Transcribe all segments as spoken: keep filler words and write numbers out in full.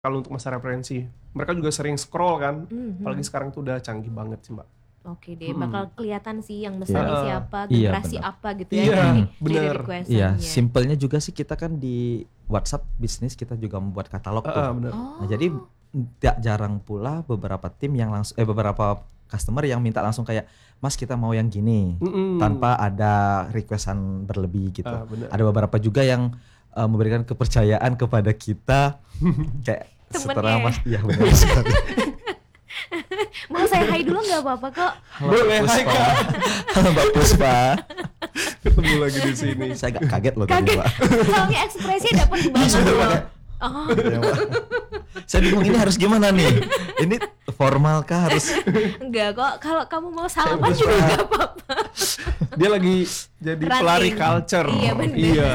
Kalau untuk masa referensi, mereka juga sering scroll kan, Mhm. apalagi sekarang tuh udah canggih banget sih, Mbak. Oke deh, Mhm. bakal kelihatan sih yang Iya. mesennya Heeh. siapa, Iya, generasi benar. apa gitu ya Iya, dari dari bener. Iya, request-annya. simpelnya juga sih kita kan di WhatsApp bisnis kita juga membuat katalog tuh. Heeh, bener. Nah, jadi Oh. nggak jarang pula beberapa tim yang langsung eh beberapa customer yang minta langsung kayak, "Mas, kita mau yang gini." Mhm. Tanpa ada request-an berlebih gitu. Ah, bener. Ada beberapa juga yang uh, memberikan kepercayaan kepada kita kayak Temennya setelah ya? Mas iya benar sekali. Mau saya hai dulu nggak apa-apa kok. Halo, Boleh, Mbak hai, Puspa. Kak. Halo, Mbak Puspa. Ketemu lagi di sini. Saya agak kaget loh tadi, Kaget. Pak. Soalnya ekspresinya dapat banget Sudah, loh. Pak. Oh, Iya, Pak. Saya bingung ini harus gimana nih? Ini formal kah harus? enggak kok. Kalau kamu mau salaman Saya juga Puspa. nggak apa-apa. Dia lagi jadi Ranting. pelari culture. Iya, bener. Iya.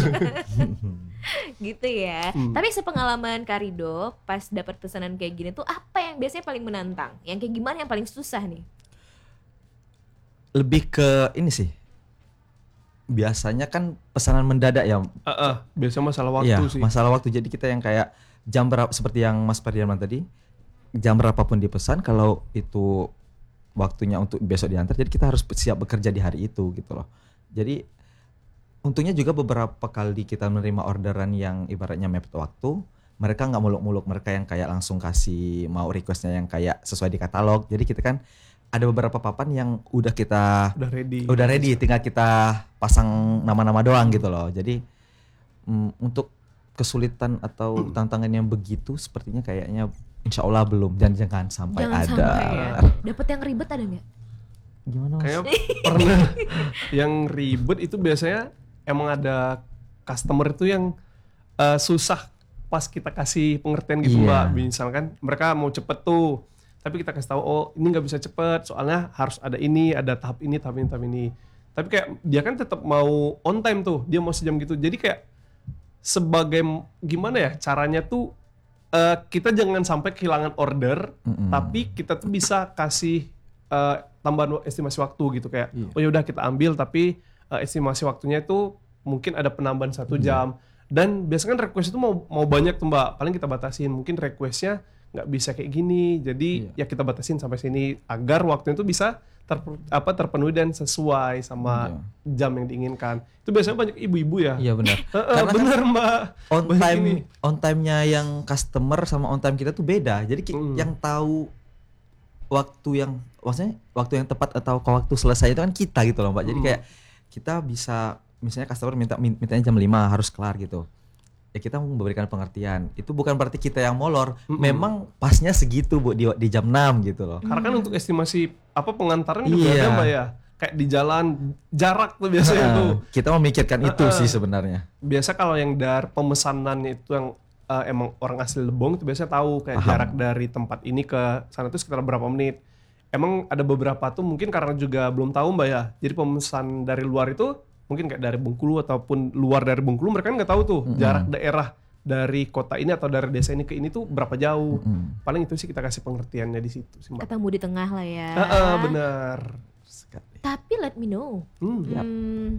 Gitu ya. Hmm. Tapi sepengalaman Karido pas dapat pesanan kayak gini tuh apa yang biasanya paling menantang? Yang kayak gimana yang paling susah nih? Lebih ke ini sih. Biasanya kan pesanan mendadak ya. Heeh, biasa masalah waktu Iya, sih. masalah waktu. Jadi kita yang kayak jam berapa seperti yang Mas Fardian tadi, jam berapapun dipesan kalau itu waktunya untuk besok diantar, jadi kita harus siap bekerja di hari itu gitu loh. Jadi untungnya juga beberapa kali kita menerima orderan yang ibaratnya mepet waktu, mereka nggak muluk-muluk, mereka yang kayak langsung kasih mau requestnya yang kayak sesuai di katalog. Jadi kita kan ada beberapa papan yang udah kita Udah ready. udah ready, tinggal kita pasang nama-nama doang gitu loh. Jadi mm, untuk kesulitan atau tantangan yang begitu sepertinya kayaknya insya Allah belum, dan jangan sampai Jangan ada. sampai ya. Dapat yang ribet ada nggak? Gimana Mas? Kayak pernah yang ribet itu biasanya emang ada customer itu yang eh, susah pas kita kasih pengertian gitu, Iya. Mbak. Misalkan mereka mau cepet tuh, tapi kita kasih tahu, oh ini nggak bisa cepet, soalnya harus ada ini, ada tahap ini, tahap ini, tahap ini. Tapi kayak dia kan tetap mau on time tuh, dia mau sejam gitu. Jadi kayak sebagai gimana ya caranya tuh, eh, kita jangan sampai kehilangan order, Mm-mm. tapi kita tuh bisa kasih eh, tambahan estimasi waktu gitu kayak, Iya. oh ya udah kita ambil, tapi eh, estimasi waktunya itu mungkin ada penambahan satu jam. Dan biasanya kan request itu mau mau banyak tuh, Mbak, paling kita batasin, mungkin requestnya nggak bisa kayak gini, jadi Iya. ya kita batasin sampai sini agar waktunya itu bisa ter, apa terpenuhi dan sesuai sama jam yang diinginkan. Itu biasanya banyak ibu-ibu ya. Iya benar. Heeh, Karena kan bener, Mbak. on Banyak time ini. on time-nya yang customer sama on time kita tuh beda. Jadi ki- Mm. yang tahu waktu yang maksudnya waktu yang tepat atau ke waktu selesai itu kan kita gitu loh, Mbak. Jadi Mm. kayak kita bisa misalnya customer minta min- mintanya jam lima harus kelar gitu. Ya kita memberikan pengertian. Itu bukan berarti kita yang molor. Mm-mm. Memang pasnya segitu Bu di, di jam enam gitu loh. Karena kan untuk estimasi apa pengantaran juga Iya. ada, Mbak, ya. Kayak di jalan jarak tuh biasanya Nah, tuh. kita memikirkan itu Heeh. sih sebenarnya. Biasa kalau yang dari pemesanannya itu yang eh, emang orang asli Lebong itu biasanya tahu kayak Paham. jarak dari tempat ini ke sana itu sekitar berapa menit. Emang ada beberapa tuh mungkin karena juga belum tahu, Mbak, ya. Jadi pemesan dari luar itu mungkin kayak dari Bengkulu ataupun luar dari Bengkulu, mereka kan nggak tahu tuh Mm-mm. jarak daerah dari kota ini atau dari desa ini ke ini tuh berapa jauh. Mm-mm. Paling itu sih kita kasih pengertiannya di situ sih, Mbak. Ketemu di tengah lah ya. Heeh, benar. Sekali. Tapi let me know. Hmm. Yap. Hmm,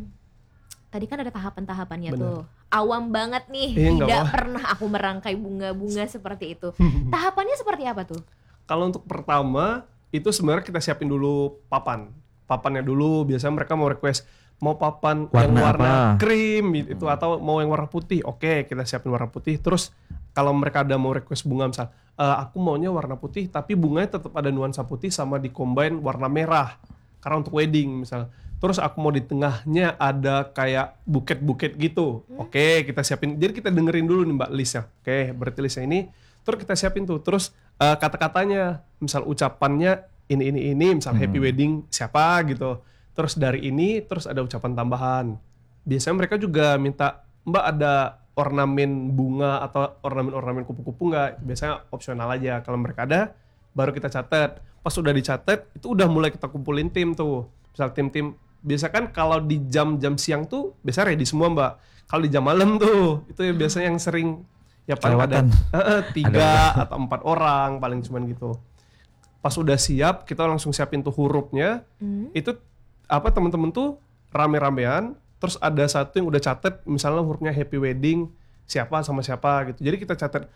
tadi kan ada tahapan-tahapannya Bener. tuh. Awam banget nih, Iya, nggak tidak apa. pernah aku merangkai bunga-bunga seperti itu. Tahapannya seperti apa tuh? Kalau untuk pertama itu sebenarnya kita siapin dulu papan. Papannya dulu, biasanya mereka mau request mau papan yang Warna warna apa? krim itu atau mau yang warna putih. Oke, kita siapin warna putih. Terus kalau mereka ada mau request bunga misal, "Eh, aku maunya warna putih tapi bunganya tetap ada nuansa putih sama di combine warna merah. Karena untuk wedding misal. Terus aku mau di tengahnya ada kayak buket-buket gitu. Oke, kita siapin. Jadi kita dengerin dulu nih, Mbak, listnya. Oke, berarti listnya ini. Terus kita siapin tuh. Terus eh, kata-katanya, misal ucapannya ini ini ini, misal happy wedding siapa gitu. Terus dari ini terus ada ucapan tambahan. Biasanya mereka juga minta, "Mbak, ada ornamen bunga atau ornamen-ornamen kupu-kupu nggak?" Biasanya opsional aja. Kalau mereka ada, baru kita catat. Pas udah dicatat, itu udah mulai kita kumpulin tim tuh. Misal tim-tim, biasa kan kalau di jam-jam siang tuh biasa ready semua, Mbak. Kalau di jam malam tuh, itu ya biasanya yang sering ya paling ada Kelewatan. eh, eh, tiga atau empat orang paling cuman gitu. Pas udah siap, kita langsung siapin tuh hurufnya. Hmm. Itu apa teman-teman tuh rame-ramean, terus ada satu yang udah catet misalnya hurufnya happy wedding siapa sama siapa gitu. Jadi kita catat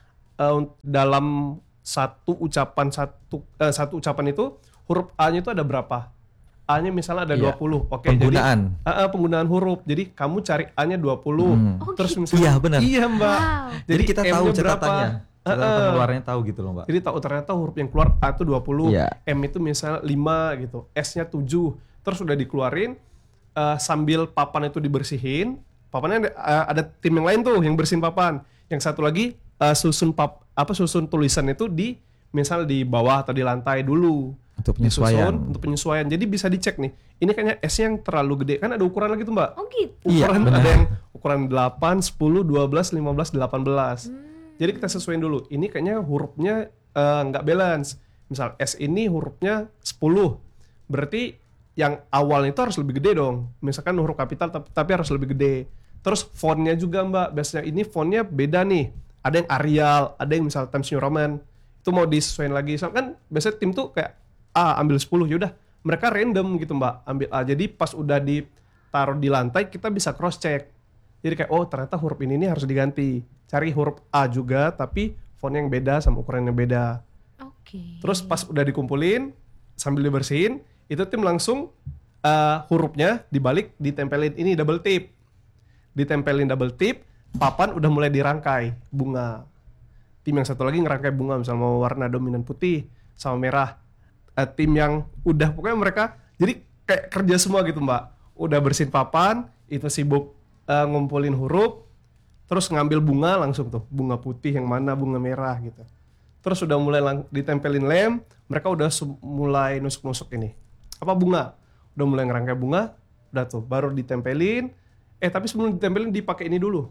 eh, dalam satu ucapan satu eh, satu ucapan itu huruf A-nya itu ada berapa? A-nya misalnya ada Iya. dua puluh. Oke, Penggunaan. jadi eh, eh, penggunaan huruf. Jadi kamu cari A-nya dua puluh. Hmm. Oh, Terus gitu. misalnya Iya, benar. Iya, Mbak. Wow. Jadi kita tahu M-nya berapa? catatannya. Catatan Eh, eh. pengeluarannya tahu gitu loh, Mbak. Jadi tahu ternyata huruf yang keluar A itu dua puluh, Iya. M itu misalnya lima gitu, S-nya tujuh. Terus udah dikeluarin eh, sambil papan itu dibersihin. Papannya ada, eh, ada tim yang lain tuh yang bersihin papan. Yang satu lagi eh, susun pap apa susun tulisan itu di misal di bawah atau di lantai dulu. Untuk penyesuaian. Disusun untuk penyesuaian. Jadi bisa dicek nih. Ini kayaknya S yang terlalu gede. Kan ada ukuran lagi tuh, Mbak. Oh gitu. Iya, Ukuran benar. ada yang ukuran delapan, sepuluh, dua belas, lima belas, delapan belas. Hmm. Jadi kita sesuaiin dulu. Ini kayaknya hurufnya eh, nggak balance. Misal S ini hurufnya sepuluh. Berarti yang awalnya itu harus lebih gede dong. Misalkan huruf kapital tapi, tapi harus lebih gede. Terus fontnya juga, Mbak. Biasanya ini fontnya beda nih. Ada yang Arial, ada yang misal Times New Roman. Itu mau disesuaikan lagi. So, kan biasanya tim tuh kayak A ambil sepuluh, yaudah mereka random gitu, Mbak, ambil A. Jadi pas udah ditaruh di lantai kita bisa cross check. Jadi kayak oh ternyata huruf ini nih harus diganti. Cari huruf A juga tapi font yang beda sama ukuran yang beda. Oke. Terus pas udah dikumpulin sambil dibersihin, itu tim langsung eh, hurufnya dibalik ditempelin ini double tip. Ditempelin double tip, papan udah mulai dirangkai bunga. Tim yang satu lagi ngerangkai bunga misalnya mau warna dominan putih sama merah. Eh, tim yang udah pokoknya mereka jadi kayak kerja semua gitu, Mbak. Udah bersihin papan, itu sibuk eh, ngumpulin huruf, terus ngambil bunga langsung tuh, bunga putih yang mana, bunga merah gitu. Terus udah mulai lang- ditempelin lem, mereka udah su- mulai nusuk-nusuk ini. Apa bunga? Udah mulai ngerangkai bunga, udah tuh baru ditempelin. Eh tapi sebelum ditempelin dipakai ini dulu.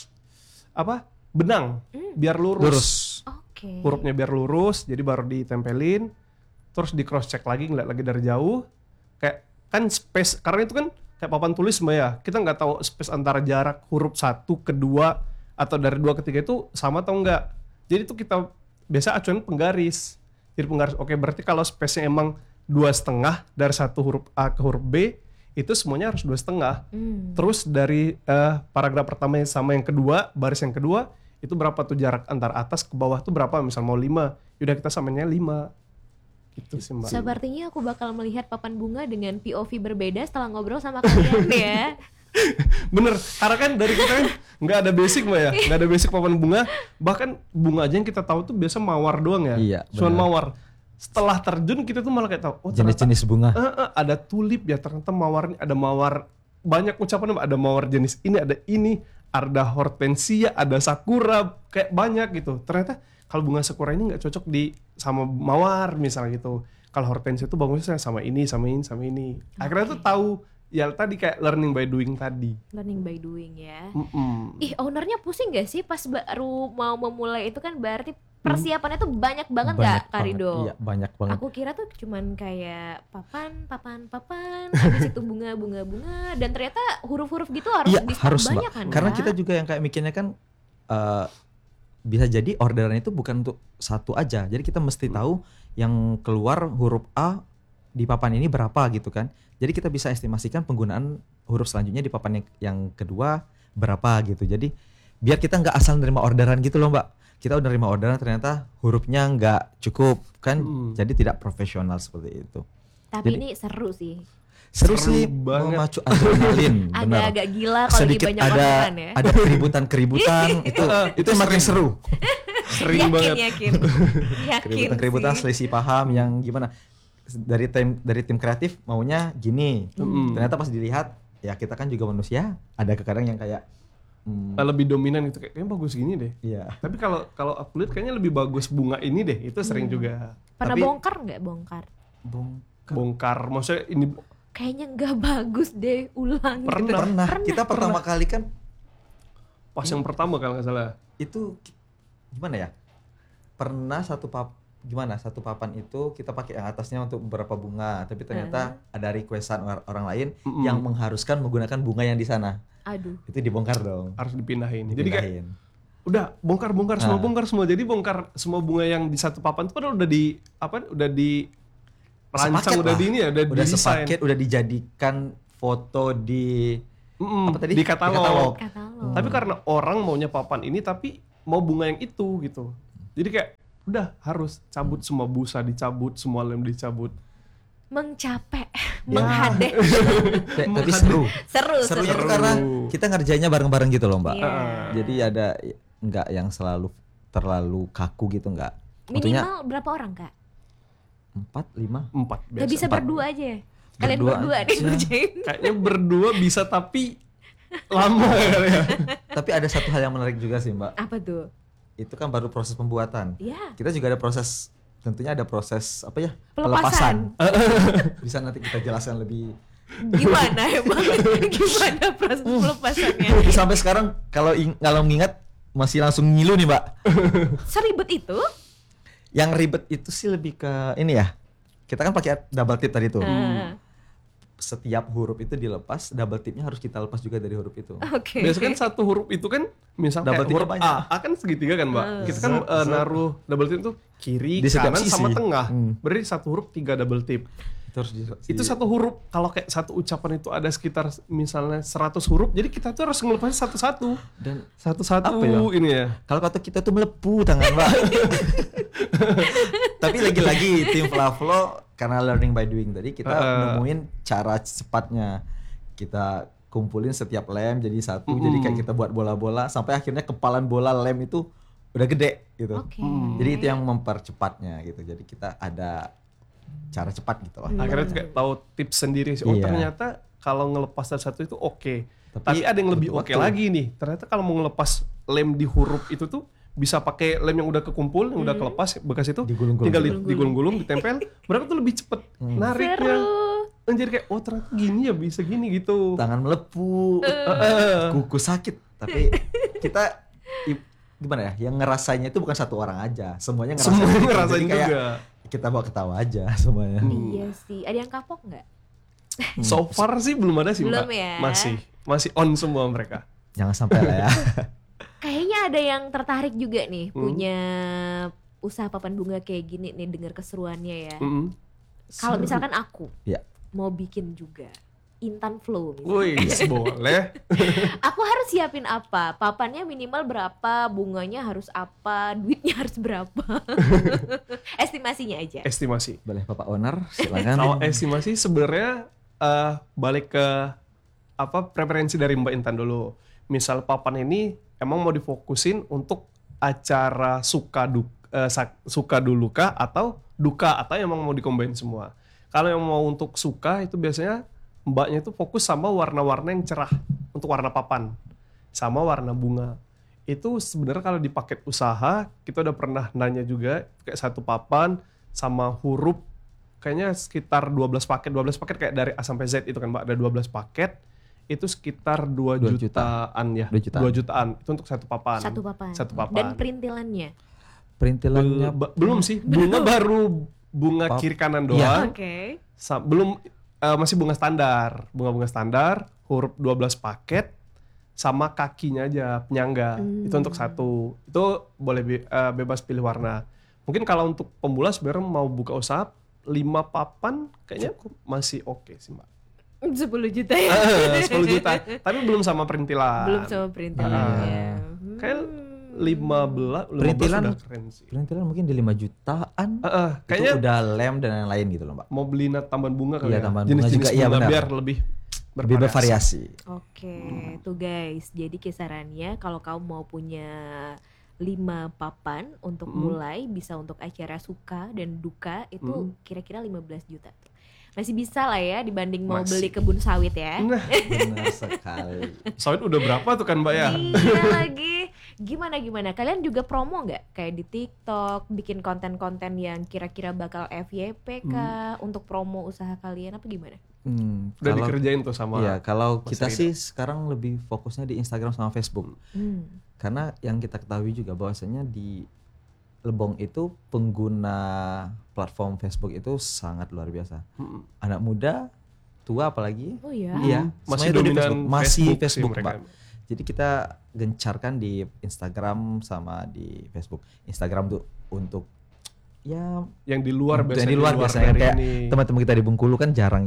Apa? Benang, biar lurus. Lurus. Oke. Hurufnya biar lurus, jadi baru ditempelin. Terus di cross check lagi, ngeliat lagi dari jauh. Kayak kan space, karena itu kan kayak papan tulis, Mbak ya. Kita nggak tahu space antara jarak huruf satu ke dua atau dari dua ke tiga itu sama atau enggak. Jadi itu kita biasa acuan penggaris. Jadi penggaris, oke berarti kalau space-nya emang dua setengah dari satu huruf A ke huruf B, itu semuanya harus dua setengah. Hmm. Terus dari eh, paragraf pertama sama yang kedua, baris yang kedua, itu berapa tuh jarak antar atas ke bawah tuh berapa? Misal mau lima, yaudah kita samanya lima. Gitu sih, Mbak. Sepertinya aku bakal melihat papan bunga dengan P O V berbeda setelah ngobrol sama kalian ya. Bener, karena kan dari kita kan nggak ada basic, Mbak ya, nggak ada basic papan bunga. Bahkan bunga aja yang kita tahu tuh biasa mawar doang ya. Iya, Cuman benar. mawar. Setelah terjun kita tuh malah kayak tahu, oh ternyata Jenis-jenis bunga. eh, eh, ada tulip ya, ternyata mawarnya ada mawar banyak ucapan, Mbak. Ada mawar jenis ini, ada ini, ada hortensia, ada sakura, kayak banyak gitu. Ternyata kalau bunga sakura ini nggak cocok di sama mawar misalnya gitu. Kalau hortensia itu bagusnya sama ini, sama ini, sama ini. Akhirnya tuh tahu ya tadi kayak learning by doing tadi. Learning by doing ya. Mm-mm. Ih, ownernya pusing gak sih pas baru mau memulai itu kan berarti persiapannya tuh banyak banget gak, Banyak Kak Rido? banget. Iya, banyak banget. Aku kira tuh cuman kayak papan, papan, papan, habis itu bunga, bunga, bunga, dan ternyata huruf-huruf gitu harus Iya, di harus, Mbak. banyak kan? Karena Kak? kita juga yang kayak mikirnya kan eh, bisa jadi orderan itu bukan untuk satu aja. Jadi kita mesti tahu yang keluar huruf A di papan ini berapa gitu kan. Jadi kita bisa estimasikan penggunaan huruf selanjutnya di papan yang, yang kedua berapa gitu. Jadi biar kita nggak asal nerima orderan gitu loh, Mbak. Kita udah nerima orderan ternyata hurufnya nggak cukup kan. Hmm. Jadi tidak profesional seperti itu. Tapi jadi- ini seru sih. Seru, Seru sih banget. memacu adrenalin, benar. Agak-agak gila kalau lagi Sedikit banyak ada orderan ya. ada keributan-keributan itu itu yang makin seru. Sering yakin, banget. yakin, yakin Keributan-keributan sih. selisih paham yang gimana dari tim dari tim kreatif maunya gini. Mm. Ternyata pas dilihat ya kita kan juga manusia, ada kadang yang kayak hmm, Lebih dominan gitu, kayak kayaknya bagus gini deh. iya. Tapi kalau kalau aku lihat kayaknya lebih bagus bunga ini deh. Itu sering juga Pernah Tapi- bongkar nggak bongkar? Bong, bongkar. Maksudnya ini Kayaknya nggak bagus deh, ulang gitu. Pernah. pernah. Kita pertama kali kan pas yang pertama kalau nggak salah. itu gimana ya? Pernah satu pap gimana satu papan itu kita pakai yang atasnya untuk beberapa bunga, tapi ternyata ada requestan or- orang lain Mm-mm. yang mengharuskan menggunakan bunga yang di sana. Aduh. Itu dibongkar dong. Harus dipindahin. Jadi kayak Dipindahin. udah bongkar-bongkar semua, Ah. bongkar semua. Jadi bongkar semua bunga yang di satu papan itu padahal udah di apa? Udah di rancang, Sepaket udah lah. di ini ya, udah, udah didesain. sepaket, udah dijadikan foto di Mm-mm, apa tadi? di Di katalog. katalog. Katalog. Tapi karena orang maunya papan ini tapi mau bunga yang itu gitu. Jadi kayak udah harus cabut semua busa dicabut, semua lem dicabut. Mengcapek, Ya. menghadeh. Ta- Tapi seru. Seru, Serunya seru. tuh karena kita ngerjainnya bareng-bareng gitu loh, Mbak. Iya. Jadi ada nggak yang selalu terlalu kaku gitu, nggak. Tentunya Minimal berapa orang kak? empat, lima. Empat Gak biasa. bisa Empat. berdua aja ya? Kalian Berdua berdua aja. deh ngerjain. Kayaknya berdua bisa tapi lama kali ya. Tapi ada satu hal yang menarik juga sih, Mbak. Apa tuh? Itu kan baru proses pembuatan. Ya, Kita juga ada proses, tentunya ada proses apa ya? Pelepasan. Bisa nanti kita jelaskan lebih. gimana emang? Gimana proses pelepasannya? Sampai sekarang kalau ing- kalau mengingat masih langsung ngilu nih, Mbak. Seribet itu? Yang ribet itu sih lebih ke ini ya. Kita kan pakai double tip tadi tuh. Ah, Setiap huruf itu dilepas, double tipnya harus kita lepas juga dari huruf itu. Oke. Biasanya kan satu huruf itu kan misal Double kayak tipnya huruf banyak. A, A kan segitiga kan, Mbak. Kita kan Zat, eh, zat. naruh double tip itu kiri, Di setiap kanan sisi. sama tengah. Hmm. Berarti satu huruf tiga double tip. Itu harus di- Itu satu huruf, kalau kayak satu ucapan itu ada sekitar misalnya seratus huruf, jadi kita tuh harus ngelepasnya satu-satu. dan Satu-satu Apa ya? ini ya. kalau kata kita tuh melepuh tangan, Mbak. Tapi lagi-lagi tim Flavlo karena learning by doing tadi kita Uh. nemuin cara cepatnya. Kita kumpulin setiap lem jadi satu, Mm-mm. jadi kayak kita buat bola-bola sampai akhirnya kepalan bola lem itu udah gede gitu. Oke. Hmm. Jadi itu yang mempercepatnya gitu. Jadi kita ada cara cepat gitu lah. Hmm. Akhirnya tuh kayak tahu tips sendiri sih. Oh Iya. ternyata kalau ngelepas dari satu itu oke. Tapi Tapi, ada yang lebih butuh oke waktu. lagi nih. Ternyata kalau mau ngelepas lem di huruf itu tuh bisa pakai lem yang udah kekumpul, yang udah kelepas bekas itu, Digulung-gulung. tinggal di- Digulung-gulung. digulung-gulung, ditempel. Berapa tuh lebih cepet Hmm. nariknya. Seru. Jadi kayak oh ternyata gini ya bisa gini gitu. Tangan melepuh, Eh, kuku sakit. Tapi kita i- gimana ya? Yang ngerasainnya itu bukan satu orang aja, semuanya ngerasain. Semuanya gitu. ngerasain Jadi kayak juga. kita bawa ketawa aja semuanya. Hmm. Iya sih. Ada yang kapok nggak? So far sih belum ada sih Belum Mbak. ya? Masih masih on semua mereka. Jangan sampai lah ya. Kayaknya ada yang tertarik juga nih Hmm. punya usaha papan bunga kayak gini nih, dengar keseruannya ya. Mm-mm. Kalau Seru. misalkan aku Ya. mau bikin juga Intan Flow misalnya. Wih, boleh. Aku harus siapin apa? Papannya minimal berapa? Bunganya harus apa? Duitnya harus berapa? Estimasinya aja. Estimasi. Boleh Bapak Owner, silakan. Kalau estimasi sebenarnya eh, balik ke apa preferensi dari Mbak Intan dulu. Misal papan ini emang mau difokusin untuk acara suka du, eh, sak- suka dulu kah atau duka atau emang mau dikombain semua. Kalau yang mau untuk suka itu biasanya Mbaknya itu fokus sama warna-warna yang cerah untuk warna papan sama warna bunga. Itu sebenarnya kalau di paket usaha kita udah pernah nanya juga kayak satu papan sama huruf kayaknya sekitar dua belas paket, dua belas paket kayak dari A sampai Z itu kan Mbak, ada dua belas paket. Itu sekitar dua Dua juta. jutaan ya. Dua jutaan. dua jutaan. Itu untuk satu papan. Satu papan. Satu papan. Dan perintilannya. Perintilannya Bel- belum sih, bunga baru bunga Pap- kiri kanan Iya. doang. Oke. Sa- belum eh, masih bunga standar, bunga-bunga standar, huruf dua belas paket sama kakinya aja penyangga. Hmm. Itu untuk satu. Itu boleh be- eh, bebas pilih warna. Mungkin kalau untuk pemula sebenarnya mau buka usaha lima papan kayaknya masih oke sih, Mbak. sepuluh juta ya. Eh, sepuluh juta. Tapi belum sama perintilan. Belum sama perintilannya. Ah. Hmm. Kayak lima belas, lima belas Perintilan- udah keren sih. perintilan mungkin di lima jutaan. Eh, eh, kayaknya Itu udah lem dan lain-lain gitu loh, Mbak. mau beli nat- tambahan bunga kali Iya, ya. tambahan bunga Jenis-jenis juga, iya bunga benar. biar lebih Lebih bervariasi. Oke, tuh guys. Jadi kisarannya kalau kamu mau punya lima papan untuk Hmm. mulai bisa untuk acara suka dan duka itu Hmm. kira-kira lima belas juta tuh. Masih bisa lah ya dibanding mau Masih. beli kebun sawit ya. Nah, Benar sekali. sawit udah berapa tuh kan Mbak ya? Iya lagi. Gimana gimana? Kalian juga promo nggak? Kayak di TikTok, bikin konten-konten yang kira-kira bakal F Y P kah untuk promo usaha kalian apa gimana? Hmm, Udah kalau- dikerjain tuh sama. Iya, kalau Mas kita Rido. sih sekarang lebih fokusnya di Instagram sama Facebook. Hmm. Karena yang kita ketahui juga bahwasanya di Lebong itu pengguna platform Facebook itu sangat luar biasa. Mm-mm. Anak muda, tua apalagi. Oh ya. Iya, Masih semuanya itu di dominan Facebook. Masih Facebook, Facebook, sih mereka. Mbak. Jadi kita gencarkan di Instagram sama di Facebook. Instagram tuh untuk ya Yang di luar untuk biasanya yang di luar biasanya dari kayak ini. teman-teman kita di Bengkulu kan jarang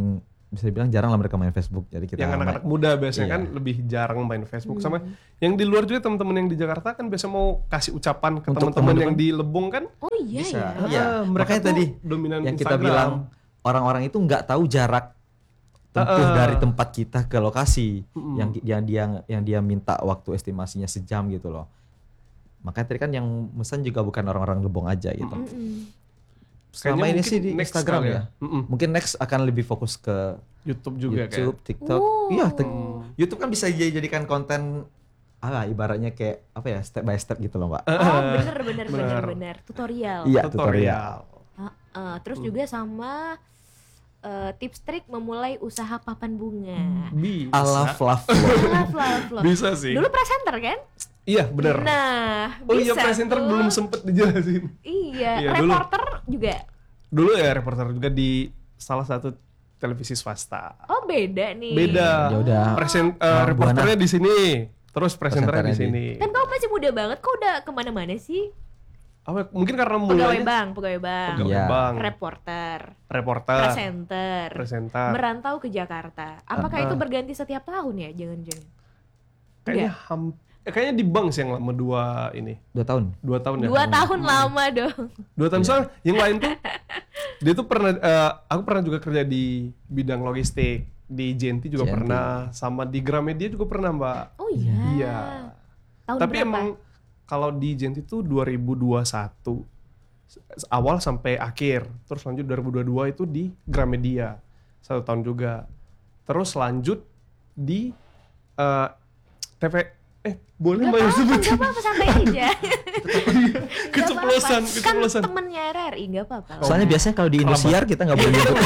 bisa dibilang jarang lah mereka main Facebook. Jadi kita Yang anak-anak muda biasanya Iya. kan lebih jarang main Facebook. Sama Hmm. yang di luar juga teman-teman yang di Jakarta kan biasa mau kasih ucapan ke Untuk teman-teman yang teman-teman. di Lebong kan. Oh iya bisa. ya. Iya. Ah, mereka Makanya tuh tadi dominan yang kita Instagram. bilang orang-orang itu nggak tahu jarak tempuh Ah, ah. dari tempat kita ke lokasi. Mm-mm. Yang yang dia yang dia minta waktu estimasinya sejam gitu loh. Makanya tadi kan yang pesan juga bukan orang-orang Lebong aja gitu. Mm-mm. Selama Kayaknya ini mungkin sih di next Instagram kali ya. Mm-mm. Mungkin next akan lebih fokus ke YouTube juga YouTube, kayak. TikTok. Oh. Iya, tik- Hmm. YouTube kan bisa dijadikan konten ah ibaratnya kayak apa ya, step by step gitu loh, Pak. Oh bener bener bener Bener. bener tutorial. Iya, Tutorial. tutorial. Heeh, terus juga sama eh, tips trik memulai usaha papan bunga. Bisa. Ala Fluff. Love, love, love. Bisa sih. Dulu presenter kan? Iya bener. Nah, Oh iya bisa presenter tuh. belum sempet dijelasin. Iya, Iya, dulu. reporter juga. Dulu ya reporter juga di salah satu televisi swasta. Oh beda nih. Beda. Ya udah. Present, eh, Ah, reporternya di sini, terus presenternya di Presenternya sini. Kan kamu masih muda banget, kok udah kemana-mana sih? Apa? Mungkin karena Pegawai mulanya bank, pegawai bank, pegawai Iya. bank, reporter, reporter, presenter, presenter. merantau ke Jakarta. Apakah Ah. itu berganti setiap tahun ya? Jangan-jangan. Kayaknya ham, eh, kayaknya di bank sih yang lama dua ini, Dua tahun. dua tahun ya. Dua tahun lama dong. Dua tahun soalnya yang lain tuh dia tuh pernah eh, aku pernah juga kerja di bidang logistik di J N T juga J N T. pernah, sama di Gramedia juga pernah Mbak. Oh iya. Iya. Tahun Tapi berapa? emang kalau di J N T itu dua ribu dua puluh satu awal sampai akhir, terus lanjut dua ribu dua puluh dua itu di Gramedia satu tahun juga, terus lanjut di eh, T V eh boleh Gak Mbak yang apa-apa, sebut? gak apa-apa, santai aja. Gak Keceplosan, apa-apa. keceplosan. Kan temennya R R I, gak apa-apa. Soalnya biasanya kalau di Indosiar kita nggak boleh nyebut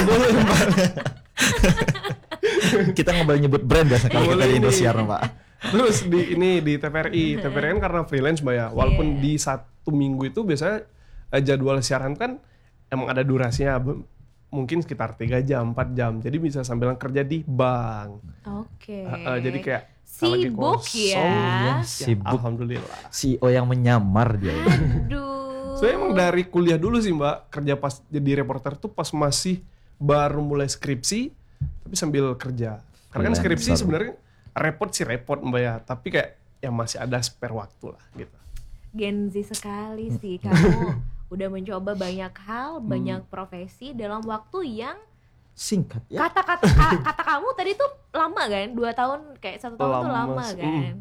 kita nggak boleh nyebut brand biasanya kalau kita Boleh di nih. Indosiar, Pak. Terus di ini di T V R I, T V R I kan karena freelance Mbak ya, walaupun Iya. di satu minggu itu biasanya eh, jadwal siaran kan emang ada durasinya, be- mungkin sekitar tiga jam, empat jam, jadi bisa sambil kerja di bank. Oke. Eh, eh, jadi kayak kalau lagi Sibuk kosong, ya. Sibuk. Alhamdulillah. C E O yang menyamar dia. Aduh. Saya emang dari kuliah dulu sih Mbak, kerja pas jadi reporter tuh pas masih baru mulai skripsi, tapi sambil kerja. Karena kan skripsi Freelancer. sebenarnya repot sih repot Mbak ya, tapi kayak ya masih ada spare waktu lah gitu. Gen Z sekali sih kamu. Udah mencoba banyak hal, banyak profesi dalam waktu yang Singkat ya. kata-kata ka- kata kamu tadi tuh lama kan? Dua tahun kayak satu tahun tuh Lama lama sih. kan?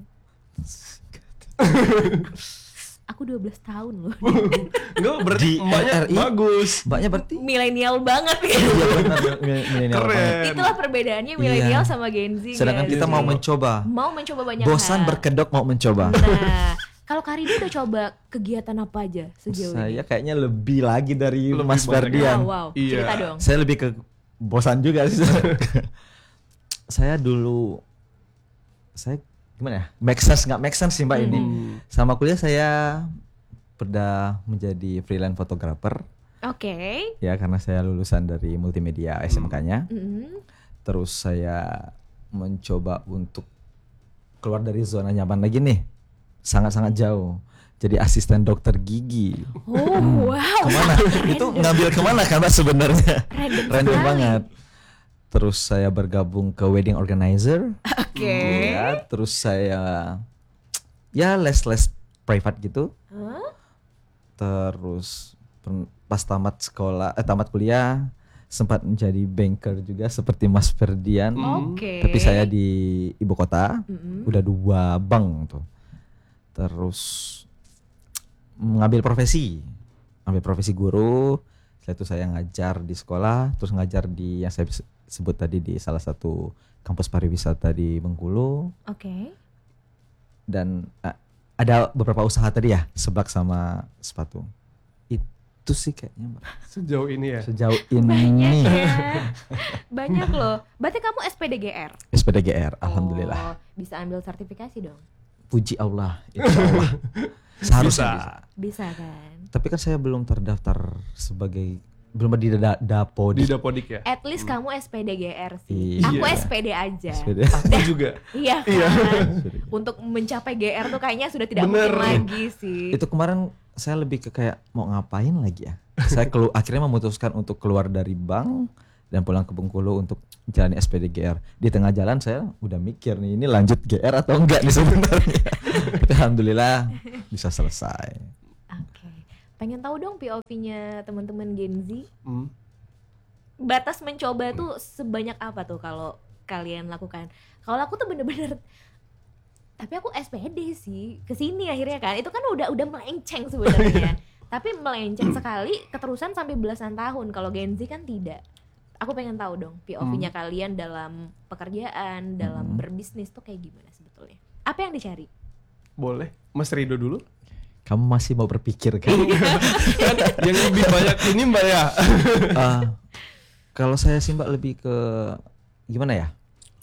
Aku dua belas tahun loh. Enggak berarti Di mbaknya R R I? bagus. Mbaknya berarti Milenial banget ya. iya benar mil- milenial Keren. banget. Itulah perbedaannya milenial Iya. sama Gen Z. Sedangkan guys. kita mau mencoba. mau mencoba banyak Bosan hal. berkedok mau mencoba. Nah, kalau Karida udah coba kegiatan apa aja sejauh ini? Saya kayaknya lebih lagi dari Lebih Mas banyak. Ferdian. Wow, wow. Iya. Cerita dong. Saya lebih ke bosan juga sih. Saya dulu saya gimana ya? Make sense nggak make sense sih Mbak ini. Hmm. Sama kuliah saya pernah menjadi freelance fotografer Oke. ya karena saya lulusan dari multimedia S M K-nya. Mm-mm. Terus saya mencoba untuk keluar dari zona nyaman lagi nih. Sangat-sangat jauh. Jadi asisten dokter gigi. Oh, wow. Kemana? Itu ngambil kemana kan Mbak sebenarnya? Random, Random sekali. banget. Terus saya bergabung ke wedding organizer. Oke. Ya, terus saya ya les-les private gitu. Hah? Terus pen- pas tamat sekolah, eh tamat kuliah sempat menjadi banker juga seperti Mas Ferdian. Oke. Tapi saya di ibu kota, Mm-mm. udah dua bank tuh. Terus mengambil profesi, ambil profesi guru. Setelah itu saya ngajar di sekolah, terus ngajar di yang saya se- sebut tadi di salah satu kampus pariwisata di Bengkulu. Oke. Dan eh, ada beberapa usaha tadi ya, seblak sama sepatu. Itu sih kayaknya Mbak. Sejauh ini ya. Sejauh Banyak ini ya. Banyak loh. Berarti kamu S P D G R? S P D G R, alhamdulillah. Oh, bisa ambil sertifikasi dong? Puji Allah, insya Allah. Seharusnya Bisa. bisa. Bisa kan? Tapi kan saya belum terdaftar sebagai belum di da- dapo Di Dapodik ya. At least kamu S P D G R sih. Iya. Aku S P D aja. S P D. Aku juga. Iya kan? Untuk mencapai G R tuh kayaknya sudah tidak Bener. mungkin lagi sih. Itu kemarin saya lebih ke kayak mau ngapain lagi ya. Saya kelu akhirnya memutuskan untuk keluar dari bank dan pulang ke Bengkulu untuk jalani S P D G R. Di tengah jalan saya udah mikir nih, ini lanjut G R atau enggak nih sebenarnya. Tapi alhamdulillah bisa selesai. Oke. Pengen tahu dong P O V-nya teman-teman Gen Z. Hmm. Batas mencoba tuh sebanyak apa tuh kalau kalian lakukan? Kalau aku tuh bener-bener, tapi aku S P D sih kesini akhirnya kan. Itu kan udah udah melenceng sebenarnya. Tapi melenceng sekali keterusan sampai belasan tahun. Kalau Gen Z kan tidak. Aku pengen tahu dong P O V-nya hmm. kalian dalam pekerjaan, dalam hmm. berbisnis tuh kayak gimana sebetulnya? Apa yang dicari? Boleh, Mas Rido dulu. Kamu masih mau berpikir kan? Kan yang lebih banyak ini Mbak ya. uh, kalau saya sih Mbak lebih ke gimana ya?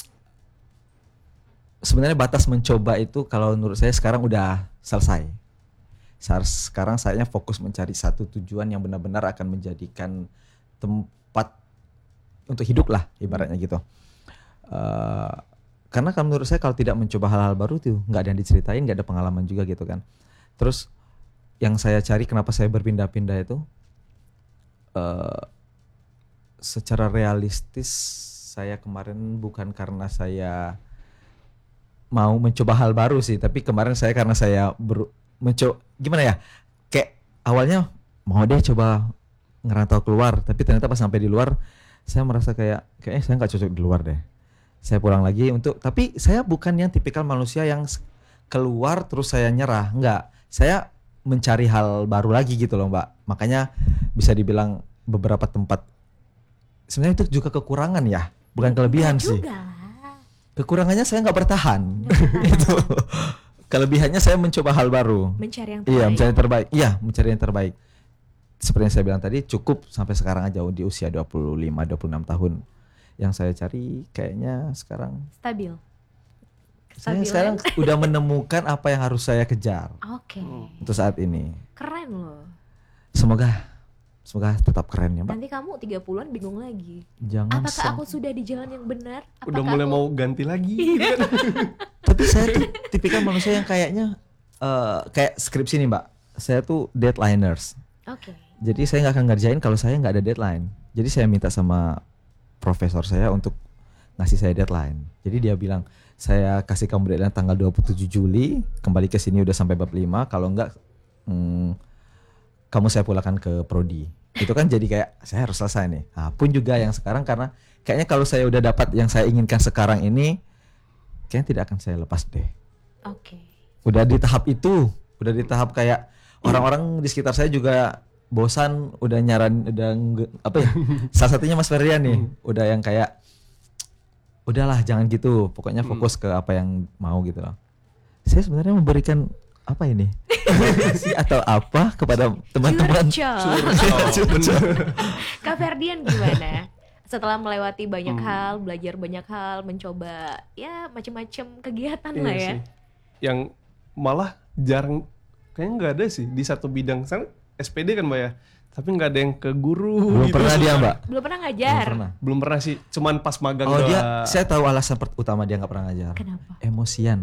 Sebenarnya batas mencoba itu kalau menurut saya sekarang udah selesai. Sekarang saya fokus mencari satu tujuan yang benar-benar akan menjadikan tempat untuk hidup lah ibaratnya gitu. Uh, karena kan menurut saya kalau tidak mencoba hal-hal baru tuh nggak ada yang diceritain, nggak ada pengalaman juga gitu kan. Terus yang saya cari kenapa saya berpindah-pindah itu uh, secara realistis saya kemarin bukan karena saya mau mencoba hal baru sih, tapi kemarin saya karena saya ber, mencoba gimana ya, kayak awalnya mau deh coba ngerantau keluar, tapi ternyata pas sampai di luar saya merasa kayak kayaknya saya nggak cocok di luar deh. Saya pulang lagi untuk, tapi saya bukan yang tipikal manusia yang keluar terus saya nyerah, enggak. Saya mencari hal baru lagi gitu loh Mbak. Makanya bisa dibilang beberapa tempat sebenarnya itu juga kekurangan ya, bukan kelebihan sih. Kekurangannya saya nggak bertahan. Itu. Kelebihannya saya mencoba hal baru. Mencari yang terbaik. Iya, mencari yang terbaik. Iya, mencari yang terbaik. Seperti yang saya bilang tadi, cukup sampai sekarang aja di usia dua puluh lima dua puluh enam tahun. Yang saya cari kayaknya sekarang stabil. Saya sekarang udah menemukan apa yang harus saya kejar. Oke. Okay. Untuk saat ini. Keren loh. Semoga Semoga tetap keren ya Mbak. Nanti kamu tiga puluhan bingung lagi. Jangan. Apakah aku sudah di jalan yang benar? Apakah udah mulai aku... mau ganti lagi. Tapi saya tuh tipikal manusia yang kayaknya uh, kayak skripsi nih Mbak. Saya tuh deadliners. Oke. Okay. Jadi saya nggak akan ngerjain kalau saya nggak ada deadline. Jadi saya minta sama profesor saya untuk ngasih saya deadline. Jadi dia bilang, saya kasih kamu deadline tanggal dua puluh tujuh Juli, kembali ke sini udah sampai bab lima, kalau enggak hmm, kamu saya pulangkan ke prodi. Itu kan jadi kayak saya harus selesai nih. Nah, pun juga yang sekarang karena kayaknya kalau saya udah dapat yang saya inginkan sekarang ini, kayaknya tidak akan saya lepas deh. Oke. Okay. Udah di tahap itu, udah di tahap kayak orang-orang di sekitar saya juga bosan, udah nyaran, udah apa ya? Salah satunya Mas Ferdian nih, udah yang kayak udahlah jangan gitu, pokoknya fokus ke apa yang mau gitu loh. Saya sebenarnya memberikan apa ini? Atau apa kepada teman-teman? Kak Ferdian gimana? Setelah melewati banyak hmm. hal, belajar banyak hal, mencoba ya macam-macam kegiatan iya lah ya. Sih. Yang malah jarang, kayaknya nggak ada sih di satu bidang. Kan S P D kan Mbak ya, tapi nggak ada yang ke guru. Belum gitu. pernah dia Mbak? Belum pernah ngajar? Belum pernah. Belum pernah sih, cuman pas magang. Oh doa. dia, saya tahu alasan utama dia nggak pernah ngajar. Kenapa? Emosian.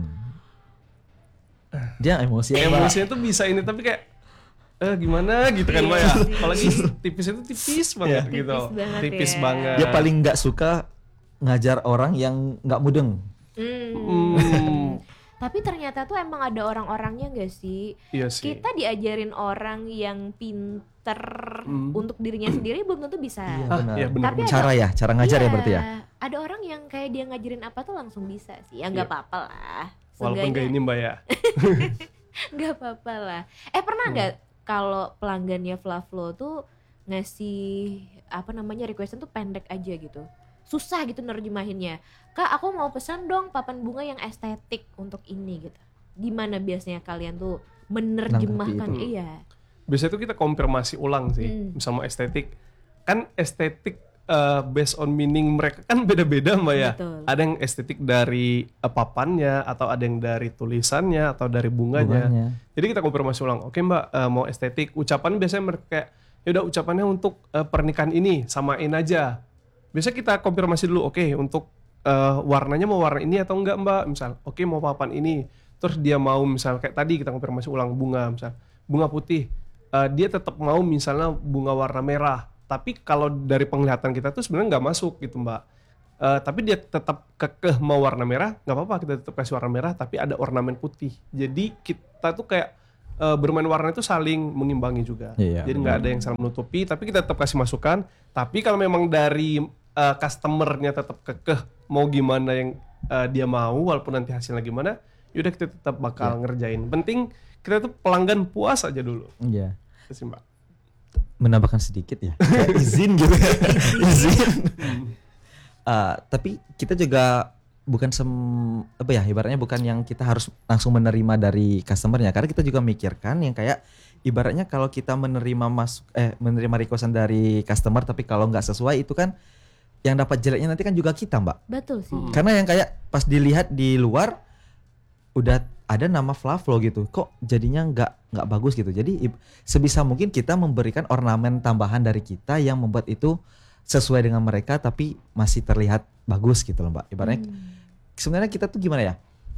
Dia emosian. Emosian tuh bisa ini, tapi kayak eh gimana gitu kan Mbak ya. Apalagi tipis itu tipis banget tipis gitu. Banget tipis ya. banget. Dia paling nggak suka ngajar orang yang nggak mudeng. Hmm. Hmm. Tapi ternyata tuh emang ada orang-orangnya gak sih? Iya sih. Kita diajarin orang yang pinter hmm. untuk dirinya sendiri belum tentu bisa. Iya ah, benar. iya, benar. Tapi cara ada, ya, cara ngajar iya, ya berarti ya. Ada orang yang kayak dia ngajarin apa tuh langsung bisa sih. Ya nggak iya. apa-apa lah. Walaupun gak ini Mbak ya. Nggak apa-apa lah. Eh pernah nggak hmm. kalau pelanggannya Flavlo tuh ngasih apa namanya requestan tuh pendek aja gitu? Susah gitu nerjemahinnya. Kak aku mau pesan dong papan bunga yang estetik untuk ini gitu. Gimana biasanya kalian tuh menerjemahkan? Iya. Biasanya tuh kita konfirmasi ulang sih hmm. sama estetik. Kan estetik uh, based on meaning mereka kan beda-beda Mbak ya. Betul. Ada yang estetik dari uh, papannya, atau ada yang dari tulisannya, atau dari bunganya. bunganya. Jadi kita konfirmasi ulang. Oke Mbak, uh, mau estetik. Ucapan biasanya mereka kayak, ya udah ucapannya untuk uh, pernikahan ini samain aja. Biasa kita konfirmasi dulu, oke okay, untuk uh, warnanya mau warna ini atau enggak Mbak, misal, oke okay, mau papan ini, terus dia mau misal kayak tadi kita konfirmasi ulang bunga, misal bunga putih, uh, dia tetap mau misalnya bunga warna merah, tapi kalau dari penglihatan kita tuh sebenarnya nggak masuk gitu Mbak. Uh, tapi dia tetap kekeh mau warna merah, nggak apa-apa kita tetap kasih warna merah, tapi ada ornamen putih. Jadi kita tuh kayak uh, bermain warna itu saling mengimbangi juga. Iya, Jadi nggak ada yang saling menutupi, tapi kita tetap kasih masukan. Tapi kalau memang dari uh, customernya tetap kekeh mau gimana yang uh, dia mau, walaupun nanti hasilnya gimana, yaudah kita tetap bakal Iya. ngerjain. Penting kita tuh pelanggan puas aja dulu. Iya. Itu sih Mbak. Menambahkan sedikit ya. Kayak izin gitu ya. Izin. Uh, tapi kita juga bukan sem apa ya ibaratnya bukan yang kita harus langsung menerima dari customernya, karena kita juga mikirkan yang kayak ibaratnya kalau kita menerima masuk eh menerima requestan dari customer tapi kalau nggak sesuai itu kan yang dapat jeleknya nanti kan juga kita Mbak. Betul sih. Hmm. Karena yang kayak pas dilihat di luar udah ada nama Flavlo gitu, kok jadinya nggak nggak bagus gitu. Jadi sebisa mungkin kita memberikan ornamen tambahan dari kita yang membuat itu sesuai dengan mereka tapi masih terlihat bagus gitu loh Mbak. Ibaratnya Hmm. sebenarnya kita tuh gimana ya?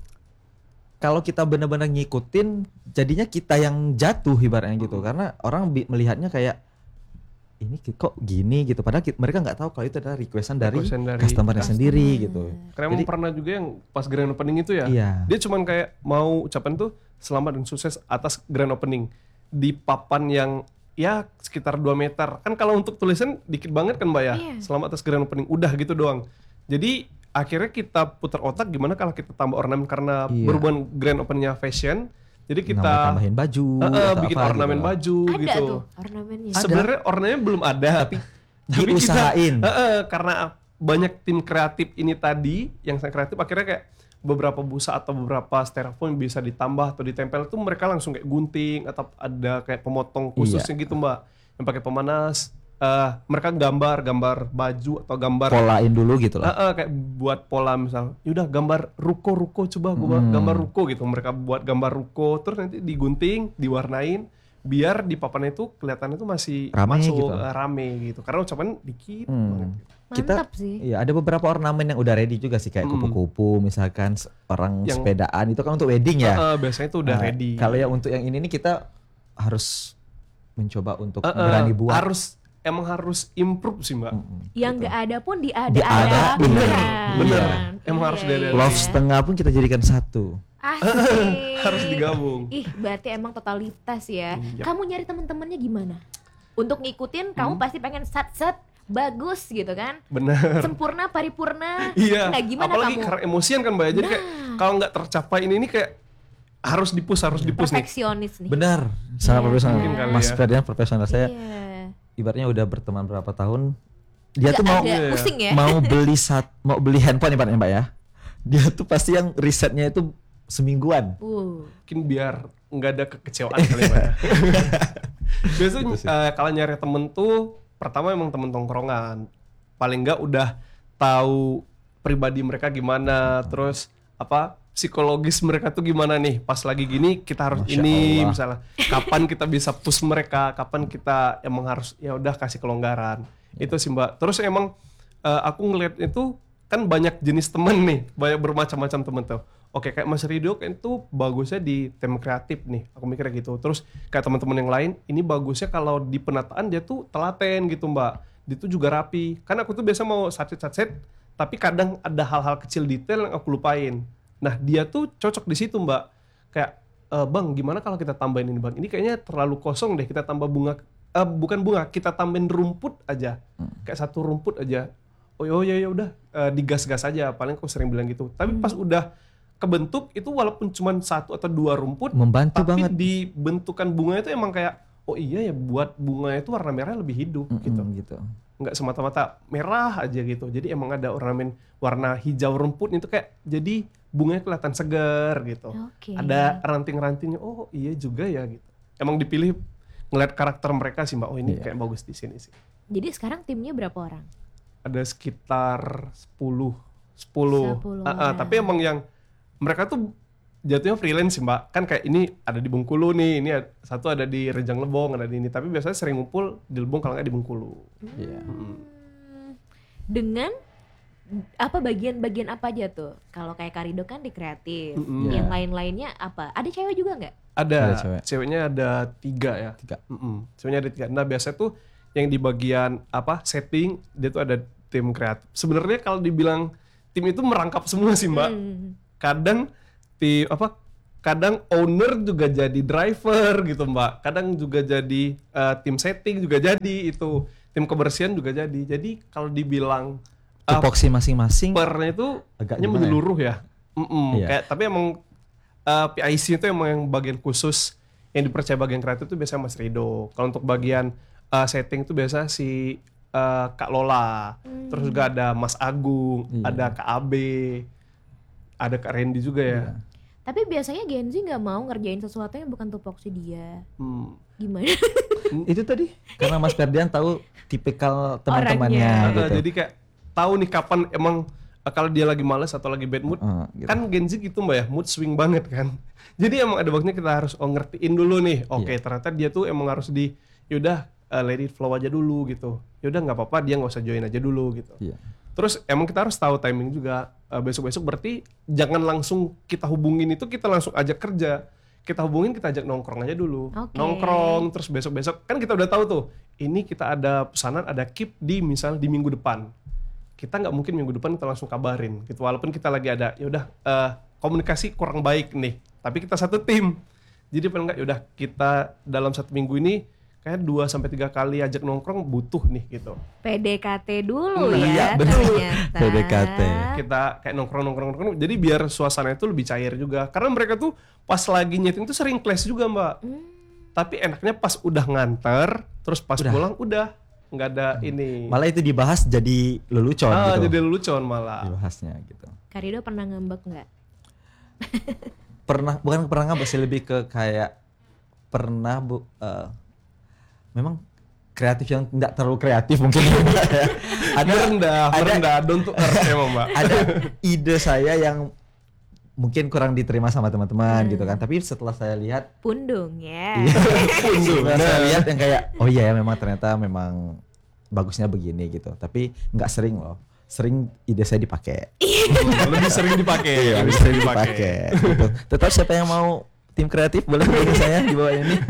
Kalau kita benar-benar ngikutin jadinya kita yang jatuh ibaratnya gitu. Karena orang bi- melihatnya kayak ini kok gini gitu. Padahal ki- mereka nggak tahu kalau itu adalah requestan dari, Requestan dari customernya customer. sendiri gitu. Karena emang Jadi- pernah juga yang pas grand opening itu ya, Iya. dia cuman kayak mau ucapan tuh selamat dan sukses atas grand opening di papan yang ya sekitar dua meter. Kan kalau untuk tulisan dikit banget kan Mbak ya, Iya. selamat atas grand opening, udah gitu doang. Jadi akhirnya kita putar otak gimana kalau kita tambah ornamen karena Iya. berhubungan grand openingnya fashion. Jadi Nambah- kita tambahin baju, eh, eh, atau bikin apa ornamen gitu. baju Ada gitu. tuh ornamennya. Ada. Sebenarnya ornamennya belum ada, tapi tapi kita- Diusahain. eh, eh, karena banyak tim kreatif ini tadi yang sangat kreatif akhirnya kayak beberapa busa atau beberapa styrofoam bisa ditambah atau ditempel tuh mereka langsung kayak gunting atau ada kayak pemotong khususnya gitu Mbak yang pakai pemanas. Eh, mereka gambar gambar baju atau gambar Polain dulu gitu eh, loh. eh, kayak buat pola misal yaudah gambar ruko ruko coba gua Hmm. gambar ruko gitu, mereka buat gambar ruko terus nanti digunting diwarnain biar di papan itu kelihatannya itu masih Rame masuk gitu. eh, rame gitu karena ucapan dikit Hmm. banget. Kita Mantap sih. iya ada beberapa ornamen yang udah ready juga sih kayak Hmm. kupu-kupu misalkan s- orang Yang- sepedaan itu kan untuk wedding ya. Eh, eh, biasanya itu udah Nah, ready. Kalau yang untuk yang ini nih kita harus mencoba untuk Eh, eh, berani buat. harus emang harus improve sih Mbak. Mm-mm, Yang gitu. nggak ada pun Diada, diada-ada. bener, bener. Iya. Emang harus Iya, diada-ada. iya. Love setengah pun kita jadikan satu. Asik. Harus digabung. Ih, berarti emang totalitas ya. Iya. Kamu nyari temen-temennya gimana? Untuk ngikutin, kamu Hmm. pasti pengen sat-sat bagus gitu kan? Bener. Sempurna, paripurna. Iya. Nah, gimana Apalagi kamu? karena emosian kan Mbak ya. Jadi kayak kalau nggak tercapai ini nih kayak harus dipus harus dipus nih. Perfeksionis nih. Benar, sangat Iya. profesional. Mungkin kali Mas ya. Ferdian profesional saya. Iya. Ibaratnya udah berteman berapa tahun. Dia Nggak tuh mau ada Iya. pusing ya. mau beli sat mau beli handphone ibaratnya Mbak ya. Dia tuh pasti yang risetnya itu semingguan. Uh. Mungkin biar nggak ada kekecewaan kali Mbak ya. Biasanya Gitu sih. eh, kalau nyari temen tuh pertama emang temen tongkrongan. Paling nggak udah tahu pribadi mereka gimana, terus apa psikologis mereka tuh gimana nih pas lagi gini kita harus Masya ini Allah. misalnya kapan kita bisa push mereka, kapan kita emang harus ya udah kasih kelonggaran. Itu sih Mbak. Terus emang eh, aku ngeliat itu kan banyak jenis temen nih, banyak bermacam-macam temen tuh. Oke, kayak Mas Rido kan itu bagusnya di tim kreatif nih, aku mikirnya gitu. Terus kayak teman-teman yang lain, ini bagusnya kalau di penataan dia tuh telaten gitu Mbak. Dia tuh juga rapi. Kan aku tuh biasa mau satset-satset, tapi kadang ada hal-hal kecil detail yang aku lupain. Nah dia tuh cocok di situ Mbak. Kayak e, Bang, gimana kalau kita tambahin ini Bang? Ini kayaknya terlalu kosong deh, kita tambah bunga. Eh, bukan bunga, kita tambahin rumput aja. Kayak satu rumput aja. Oh ya ya udah eh, digas-gas aja. Paling aku sering bilang gitu. Tapi pas udah kebentuk itu walaupun cuma satu atau dua rumput, Membantu tapi banget. di bentukan bunga itu emang kayak oh iya ya buat bunga itu warna merah lebih hidup Mm-mm, gitu. gitu. Nggak semata-mata merah aja gitu. Jadi emang ada ornamen warna hijau rumput itu kayak jadi bunganya kelihatan segar gitu. Oke. Ada ranting-rantingnya. Oh iya juga ya gitu. Emang dipilih ngeliat karakter mereka sih Mbak. Oh ini Iya. kayak bagus di sini sih. Jadi sekarang timnya berapa orang? Ada sekitar sepuluh sepuluh. Sepuluh Ah, ah, orang. tapi emang yang mereka tuh jatuhnya freelance sih Mbak. Kan kayak ini ada di Bengkulu nih, ini ada- satu ada di Rejang Lebong, ada di ini. Tapi biasanya sering ngumpul di Lebong kalau nggak di Bengkulu. Iya. Mm. Dengan apa bagian-bagian apa aja tuh? Kalau kayak Karido kan di kreatif, Mm-mm. yang Iya. lain-lainnya apa? Ada cewek juga nggak? Ada, Ada cewek. ceweknya ada tiga ya. Tiga. Mm-mm. Ceweknya ada tiga. Nah biasanya tuh yang di bagian apa setting dia tuh ada tim kreatif. Sebenarnya kalau dibilang tim itu merangkap semua sih Mbak. Hmm. Kadang tim apa? Kadang owner juga jadi driver gitu Mbak. Kadang juga jadi uh, tim setting juga jadi itu. Tim kebersihan juga jadi. Jadi kalau dibilang uh, Tupoksi masing-masing pernya itu agak hanya gimana ya? menyeluruh ya. Mm-mm, Iya. kayak tapi emang uh, P I C itu emang yang bagian khusus yang dipercaya bagian kreatif itu biasanya Mas Rido. Kalau untuk bagian uh, setting itu biasa si uh, Kak Lola. Terus juga ada Mas Agung, Iya. ada Kak Abe, ada Kak Randy juga ya. Iya. Tapi biasanya Gen Z nggak mau ngerjain sesuatu yang bukan tupoksi dia. Hmm. Gimana? Itu tadi karena Mas Ferdian tahu tipikal teman-temannya Orangnya. Uh, gitu. Jadi kayak tahu nih kapan emang uh, kalau dia lagi males atau lagi bad mood. Uh, gitu. Kan Gen Z gitu Mbak ya, mood swing banget kan. Jadi emang ada waktunya kita harus oh ngertiin dulu nih. Oke, Iya. ternyata dia tuh emang harus di yaudah uh, let it flow aja dulu gitu. Yaudah nggak apa-apa dia nggak usah join aja dulu gitu. Iya. Terus emang kita harus tahu timing juga. Uh, besok-besok berarti jangan langsung kita hubungin itu kita langsung ajak kerja. Kita hubungin kita ajak nongkrong aja dulu. Oke. Nongkrong terus besok-besok kan kita udah tahu tuh. Ini kita ada pesanan ada keep di misal di minggu depan. Kita nggak mungkin minggu depan kita langsung kabarin gitu. Walaupun kita lagi ada yaudah uh, komunikasi kurang baik nih. Tapi kita satu tim. Jadi paling nggak yaudah kita dalam satu minggu ini kayak dua sampai tiga kali ajak nongkrong butuh nih gitu. P D K T dulu Iya, ya betul. ternyata. P D K T. Kita kayak nongkrong-nongkrong-nongkrong. Jadi biar suasana itu lebih cair juga. Karena mereka tuh pas lagi nyeting tuh sering clash juga Mbak. Hmm. Tapi enaknya pas udah nganter, terus pas Udah. pulang udah nggak ada ini. Malah itu dibahas jadi lelucon ah, gitu. jadi lelucon malah. Dibahasnya gitu. Karido pernah ngambek nggak? Pernah bukan pernah nggak sih lebih ke kayak pernah bu eh, memang kreatif yang tidak terlalu kreatif mungkin ya. Ada merendah, ada merendah, don't to earth emang Mbak. ada ide saya yang mungkin kurang diterima sama teman-teman Hmm. gitu kan. Tapi setelah saya lihat Pundung ya. Iya, setelah saya lihat yang kayak oh iya ya memang ternyata memang bagusnya begini gitu. Tapi nggak sering loh. Sering ide saya dipakai. Lebih sering dipakai. Iya, lebih bisa dipakai. Gitu. Tetap siapa yang mau tim kreatif boleh hubungi saya di bawah ini.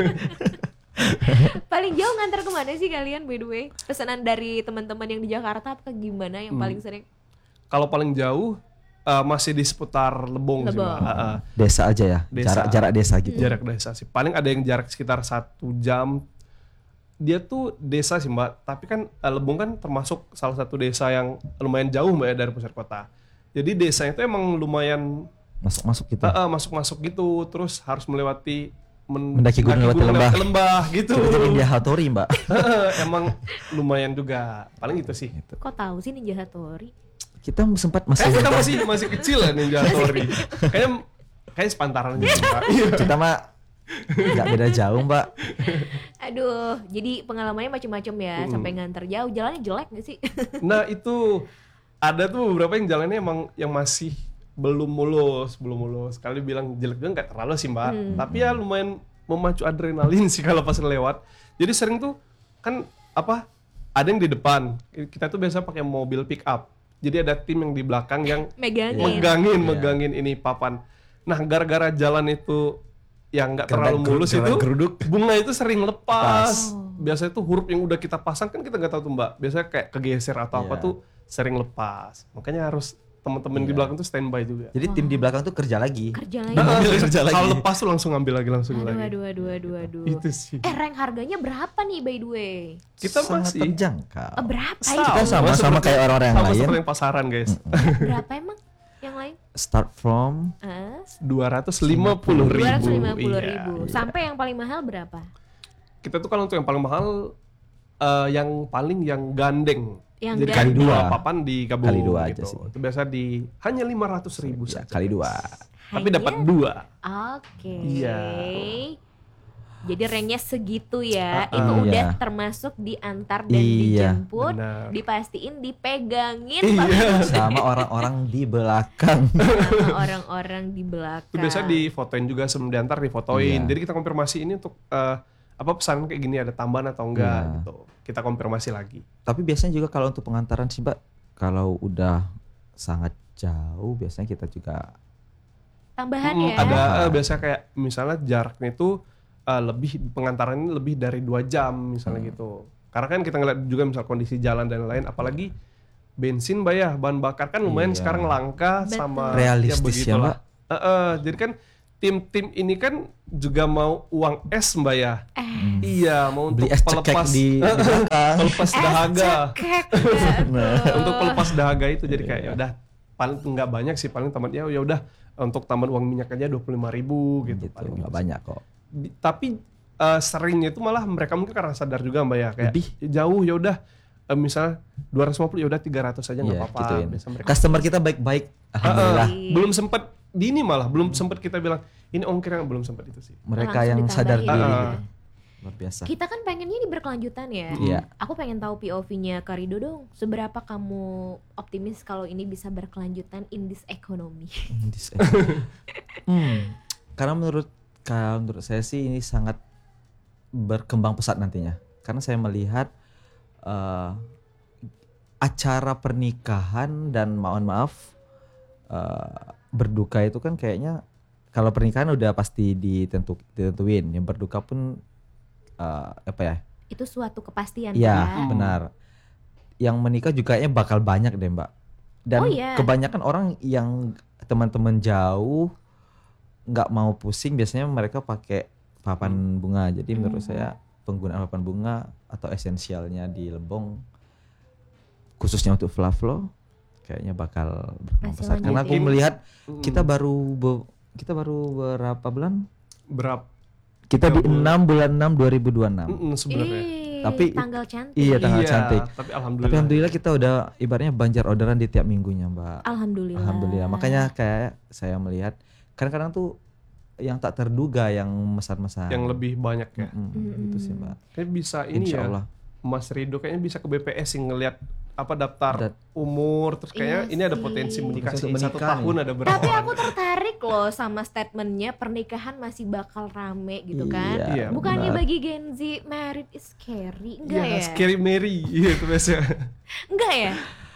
Paling jauh nganter kemana sih kalian by the way? Pesanan dari teman-teman yang di Jakarta apa gimana yang Hmm. paling sering? Kalau paling jauh uh, masih di seputar Lebong, sih Lebong. Mbak. Ah, ah. Desa aja ya. Desa. Jarak jarak desa gitu. Jarak desa sih. Paling ada yang jarak sekitar satu jam. Dia tuh desa sih Mbak. Tapi kan uh, Lebong kan termasuk salah satu desa yang lumayan jauh Mbak ya dari pusat kota. Jadi desanya itu emang lumayan Masuk-masuk gitu. uh, uh, masuk-masuk gitu. Terus harus melewati men- Mendaki gunung, lewati lembah. lewati lembah gitu. Kita jadi Ninja Hattori, Mbak. Emang lumayan juga. Paling itu sih. Kok tahu sih Ninja Hattori? Kita sempat Eh, masih kita masih masih kecil ya Ninja Hattori. Kayaknya kayak sepantaran aja sih, Mbak. Iya. kita mah nggak beda jauh, Mbak. Aduh, jadi pengalamannya macam-macam ya, Mm. sampai nganter jauh. Jalannya jelek gak sih? Nah itu ada tuh beberapa yang jalannya emang yang masih belum mulus, belum mulus. Kali bilang jelek juga nggak terlalu sih Mbak. Hmm. Tapi ya lumayan memacu adrenalin sih kalau pas lewat. Jadi sering tuh kan apa? Ada yang di depan. Kita tuh biasa pakai mobil pick up. Jadi ada tim yang di belakang yang Megangin. megangin, Iya. megangin ini papan. Nah gara-gara jalan itu yang nggak Gerdak- terlalu mulus gerdak itu geruduk. bunga itu sering lepas. Oh. Biasanya tuh huruf yang udah kita pasang kan kita nggak tahu tuh Mbak. Biasanya kayak kegeser atau apa Iya. tuh sering lepas. Makanya harus teman-teman di Iya. belakang tuh standby juga. Jadi tim di belakang tuh kerja lagi. Kerja lagi. Nah, mobil kerja lagi. Kalau lepas tuh langsung ambil lagi langsung Aduh, lagi. aduh, aduh, aduh, aduh. Itu sih. Eh, rank harganya berapa nih by the way? Kita Sangat masih terjangkau. Eh, berapa Sama. ini? Kita sama sama seperti- kayak orang-orang yang sama lain. seperti yang pasaran guys. Berapa emang yang lain? Start from Ah, dua ratus lima puluh ribu. dua ratus lima puluh Iya. ribu. Sampai yang paling mahal berapa? Kita tuh kalau untuk yang paling mahal eh, yang paling yang gandeng. Yang Jadi kali gandeng. dua. papan digabung Kali dua aja gitu. sih. Itu biasa di hanya lima ratus ribu ya, saja. kali dua. Tapi Hanya- dapat dua. Oke. Iya. Jadi ranknya segitu ya. Ah, Itu ah. udah Iya. termasuk diantar dan Iya, dijemput, benar. dipastiin dipegangin Iya. Sama orang-orang di belakang. sama orang-orang di belakang. Itu biasa difotoin juga sebelum diantar difotoin. Iya. Jadi kita konfirmasi ini untuk eh, apa pesan kayak gini ada tambahan atau enggak Iya. gitu. Kita konfirmasi lagi. Tapi biasanya juga kalau untuk pengantaran sih, Mbak, kalau udah sangat jauh biasanya kita juga Tambahan Hmm, ya. ada eh, biasa kayak misalnya jaraknya itu eh, lebih pengantarannya lebih dari dua jam misalnya Hmm. gitu. Karena kan kita ngeliat juga misal kondisi jalan dan lain, apalagi bensin Mbak ya, bahan bakar kan lumayan Iya. sekarang langka Betul. sama Realistis ya, begitulah. Mbak. Eh, eh, jadi kan tim-tim ini kan juga mau uang es Mbak ya. Eh, Iya, mau untuk Beli es cekek pelepas di, di belakang. pelepas dahaga. cekek. Untuk pelepas dahaga itu jadi kayak ya udah paling nggak banyak sih, paling tamatnya ya udah untuk tamat uang minyak aja dua puluh lima ribu gitu, gitu, paling nggak gitu. banyak kok. Di- tapi eh, seringnya itu malah mereka mungkin karena sadar juga Mbak ya kayak Lebih. jauh ya udah eh, misalnya dua ratus lima puluh ya udah tiga ratus aja nggak Iya, apa-apa. gituin. Biasa mereka Customer kita baik-baik, Ah, ah, alhamdulillah. belum sempat di ini malah belum sempat kita bilang ini ongkirnya belum sempat itu sih. Mereka Langsung yang sadar ditambahin diri, Ah, gitu. luar biasa. Kita kan pengennya ini berkelanjutan ya. Iya. Aku pengen tahu P O V-nya Karido dong. Seberapa kamu optimis kalau ini bisa berkelanjutan in this economy? Dis- hmm. Karena menurut kalau menurut saya sih ini sangat berkembang pesat nantinya. Karena saya melihat eh, acara pernikahan dan mohon maaf eh, berduka itu kan kayaknya kalau pernikahan udah pasti ditentu, ditentuin. Yang berduka pun eh, apa ya? Itu suatu kepastian Iya, kan? benar. Yang menikah juga kayaknya bakal banyak deh, Mbak. Dan Oh, iya. kebanyakan orang yang teman-teman jauh nggak mau pusing, biasanya mereka pakai papan bunga. Jadi menurut Hmm. saya penggunaan papan bunga atau esensialnya di Lebong khususnya untuk Flavlo kayaknya bakal berkembang Masih pesat. Karena aku lanjutin. melihat Mm. kita baru be- kita baru berapa bulan? berapa Kita di Tiga bulan. enam bulan enam dua ribu dua puluh enam. Mm, sebenarnya. Ih, Tapi- tanggal cantik. Iya, tanggal Iya, cantik. Tapi alhamdulillah. Tapi alhamdulillah kita udah ibaratnya banjar orderan di tiap minggunya, Mbak. Alhamdulillah. Alhamdulillah. Makanya kayak saya melihat kadang-kadang tuh yang tak terduga yang mesan-mesan. yang lebih banyak ya. Mm-mm, gitu sih, Mbak. Kayak bisa ini Insya ya. Allah. Mas Rido kayaknya bisa ke B P S sih ngelihat apa daftar Dat- umur terus kayaknya Iya ini ada sih. potensi menikah Potensi sih untuk satu menikah tahun nih. ada berapa Tapi orang. aku tertarik loh sama statementnya pernikahan masih bakal rame gitu kan. Iya, Iya, Bukannya benar. bagi Gen Z married is scary, enggak Iya, ya? Scary Mary gitu biasanya. Enggak ya?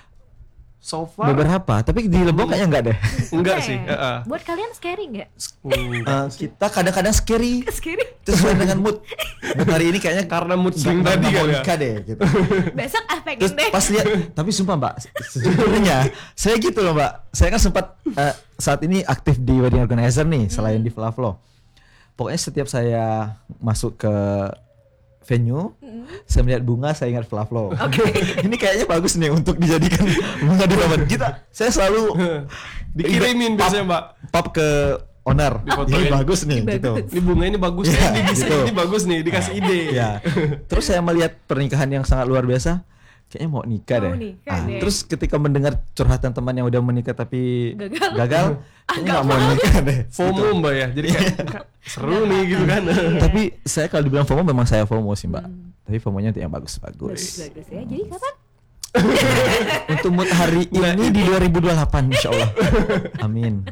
So far Beberapa, tapi di Lebong kayaknya enggak deh. enggak ya? sih. heeh. Buat kalian scary enggak? Eh, Enggak. kita kadang-kadang scary Scary. sesuai dengan mood. Mood hari ini kayaknya Karena mood nggak- swing nggak- tadi nggak mau kan ya? nikah deh gitu. Besok ah pengen Terus deh. pas lihat, tapi sumpah Mbak, sejujurnya saya gitu loh Mbak. Saya kan sempat eh, saat ini aktif di wedding organizer nih selain di Flavlo. Pokoknya setiap saya masuk ke venue, saya melihat bunga, saya ingat Flavlo. Ini kayaknya bagus nih untuk dijadikan bunga di taman kita. Saya selalu Dikirimin biasanya, Mbak. pop ke owner. Difotoin. Ini bagus nih Ini gitu. bagus. Ini bunga ini bagus Iya, ya, ini bisa gitu. ini bagus nih, dikasih ide. Ya. Terus saya melihat pernikahan yang sangat luar biasa. Kayaknya mau nikah Mau deh. nikah Ah, deh. Terus ketika mendengar curhatan teman yang udah menikah tapi Gagal. gagal kayaknya nggak mau nikah deh. FOMO Mbak ya. Jadi kayak "Kak, seru nih gitu kan. Tapi saya kalau dibilang FOMO memang saya FOMO sih Mbak. Hmm. Tapi FOMO-nya untuk yang bagus-bagus. Bagus-bagus ya. Jadi kapan? Untuk mood hari Nah, ini di dua ribu dua puluh delapan insya Allah. Amin.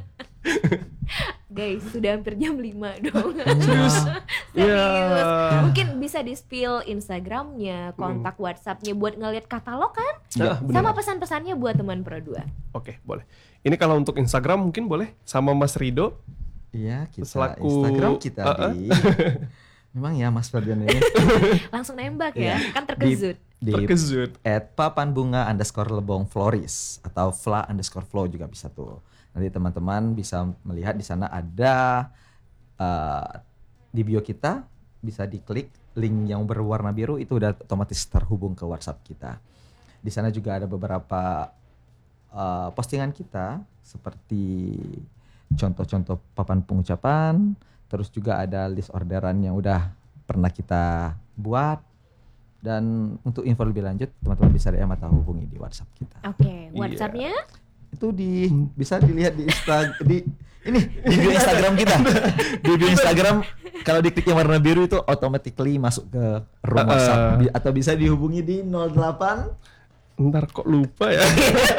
Guys, sudah hampir jam lima dong. Serius? Serius. Ya. Mungkin bisa di-spill Instagramnya, kontak WhatsAppnya buat ngeliat katalog kan? Nah, bener. Sama pesan-pesannya buat teman Pro dua. Oke, boleh. Ini kalau untuk Instagram mungkin boleh sama Mas Rido. Iya, kita Selaku- Instagram kita Uh-uh. di memang ya Mas Ferdian ini Langsung nembak ya, Iya. kan terkejut. di Terkejut. at papan bunga underscore lebong floris atau fla underscore flow juga bisa tuh. Nanti teman-teman bisa melihat di sana ada uh, di bio kita bisa diklik link yang berwarna biru itu udah otomatis terhubung ke WhatsApp kita. Di sana juga ada beberapa uh, postingan kita seperti contoh-contoh papan pengucapan, terus juga ada list orderan yang udah pernah kita buat. Dan untuk info lebih lanjut teman-teman bisa D M atau hubungi di WhatsApp kita. Oke, WhatsAppnya Itu di bisa dilihat di Insta di ini di bio Instagram kita. Di bio Instagram kalau diklik yang warna biru itu automatically masuk ke room Uh, WhatsApp Bi- atau bisa dihubungi di nol delapan. Ntar kok lupa ya.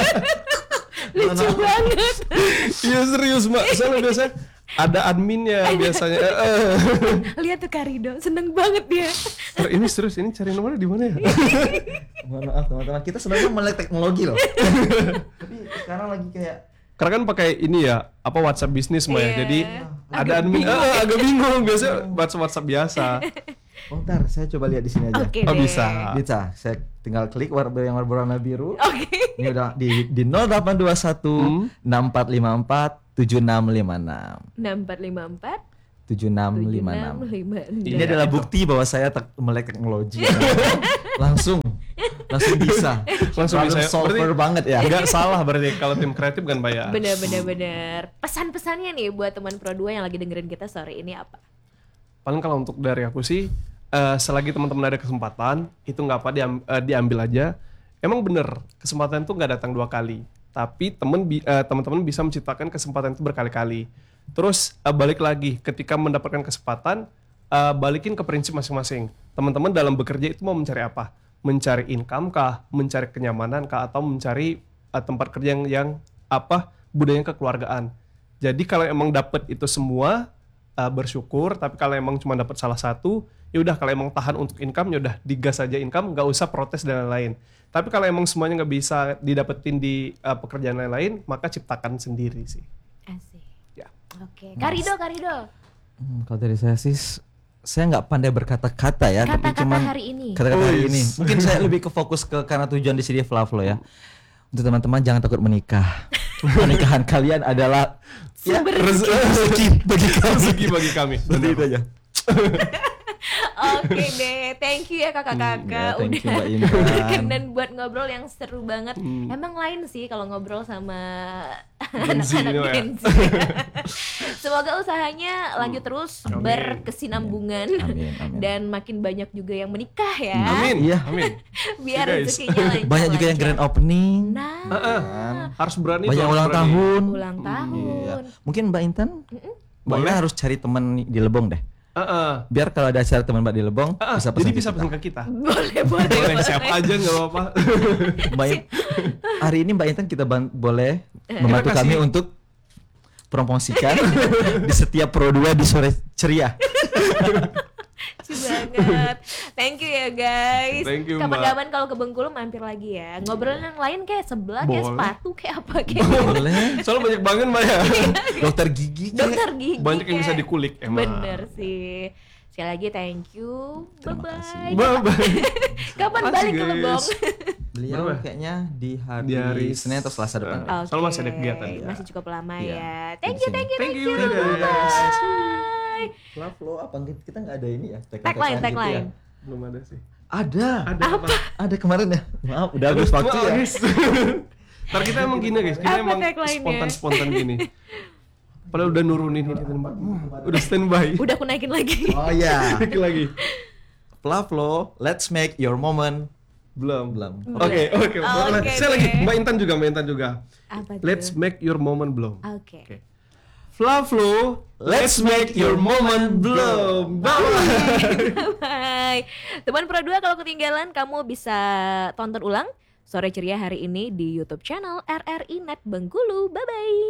lucu banget. Iya serius Mbak. Soalnya biasanya ada adminnya biasanya. Eh, eh. Lihat tuh Karido, seneng banget dia. Ntar ini serius, ini cari nomornya di mana ya? Mohon maaf teman-teman, kita sebenarnya melek teknologi loh. Tapi sekarang lagi kayak Karena kan pakai ini ya, apa WhatsApp bisnis Mbak ya. Iya. Jadi ada Agak admin, bingung. ah, agak bingung biasanya WhatsApp WhatsApp biasa. Oh, ntar saya coba lihat di sini aja. Oke Oh, deh. bisa. Bisa, saya tinggal klik warna yang berwarna biru. Oke. Ini udah di di nol delapan dua satu Hmm. enam empat lima empat tujuh enam lima enam enam empat lima empat tujuh enam tujuh lima enam enam. lima enam. Ini adalah bukti bahwa saya tek- melek teknologi. langsung langsung bisa. Langsung Problem bisa. solver Berarti banget ya. Nggak salah berarti kalau tim kreatif kan Mbak ya. Bener bener bener. Pesan-pesannya nih buat teman Pro dua yang lagi dengerin kita sore ini apa? Paling kalau untuk dari aku sih, eh, selagi teman-teman ada kesempatan, itu nggak apa diam- eh, diambil aja. Emang bener, kesempatan itu nggak datang dua kali. Tapi temen bi- eh, teman-teman bisa menciptakan kesempatan itu berkali-kali. Terus eh, balik lagi, ketika mendapatkan kesempatan, eh, balikin ke prinsip masing-masing. Teman-teman dalam bekerja itu mau mencari apa? Mencari income kah? Mencari kenyamanan kah? Atau mencari eh, tempat kerja yang, yang apa? Budaya kekeluargaan. Jadi kalau emang dapat itu semua, uh, bersyukur. Tapi kalau emang cuma dapat salah satu, ya udah, kalau emang tahan untuk income, ya udah digas aja income, nggak usah protes dan lain-lain. Tapi kalau emang semuanya nggak bisa didapetin di uh, pekerjaan lain-lain, maka ciptakan sendiri sih. Asik. Ya. Oke. Karido, Karido. Hmm, kalau dari saya sih saya nggak pandai berkata-kata ya, tapi Kata-kata cuman hari ini. kata-kata hari Wis. ini. Mungkin saya lebih ke fokus ke karena tujuan di sini Flufflo ya. Untuk teman-teman jangan takut menikah. Pernikahan kalian adalah ya, Sumber rezeki bagi kami. Rezeki bagi kami. Seperti itu aja. Oke deh, thank you ya kakak-kakak Ya, thank you, udah Mbak Intan. berkenan buat ngobrol yang seru banget. Hmm. Emang lain sih kalau ngobrol sama Gen Z anak-anak ini, Mbak, ya. Gen Z. Semoga usahanya lanjut terus Amin. berkesinambungan Amin, amin. dan makin banyak juga yang menikah ya. Amin. Iya. Amin. Biar Ya, guys. rezekinya lancar. Banyak juga yang grand opening. Nah, Heeh. Harus berani. Banyak tuh, harus ulang berani. tahun. ulang tahun. Iya. Mungkin Mbak Intan, Mbak Boleh. Intan harus cari teman di Lebong deh. Heeh. Biar kalau ada acara teman Mbak di Lebong Heeh, bisa jadi pesan bisa ke pesan kita. ke kita. Boleh, boleh, Boleh, boleh. siapa aja nggak apa-apa. Mbak In- hari ini Mbak Intan kita ban- boleh membantu Kita kasih- kami untuk promosikan di setiap Pro dua di sore ceria. Lucu banget. Thank you ya guys. Thank you, Mbak. Kapan-kapan kalau ke Bengkulu mampir lagi ya. Ngobrolin yang lain kayak sebelah, kayak Boleh. sepatu, kayak apa kayak. Boleh. Soalnya banyak banget Mbak ya. Dokter gigi. Dokter gigi. Banyak yang bisa kayak. dikulik emang. Bener sih. Sekali lagi thank you. Terima Bye kasih. bye. Bye-bye. Kapan Makasih, balik ke guys. Lebong? Beliau Berapa? kayaknya di hari, Di hari Senin atau Selasa depan. Ah. Soalnya masih ada kegiatan, ya. Masih cukup lama Iya. ya. Di Thank you, sini. thank you, Thank thank you, you. guys. Bye. Love lo apa kita nggak ada ini ya? Tagline, tagline. Belum ada sih. Ada. Ada apa? Ada kemarin ya. Maaf, udah habis waktu ya. Ntar kita emang gini guys, kita Apa emang tagline-nya? spontan-spontan gini. Padahal udah nurunin ini kan Mbak. Udah standby. Udah aku naikin lagi. Oh ya. Dikit lagi. Flufflo, let's make your moment. Belum. Belum. Oke, oke. Oh, boleh. oke Saya lagi deh. Mbak Intan juga, Mbak Intan juga. Apa tuh? Let's make your moment belum. Oke. Oke. Flufflo, let's make your moment belum. Bye. Bye. Teman Pro dua kalau ketinggalan kamu bisa tonton ulang Sore Ceria hari ini di YouTube channel R R I Net Bengkulu. Bye bye.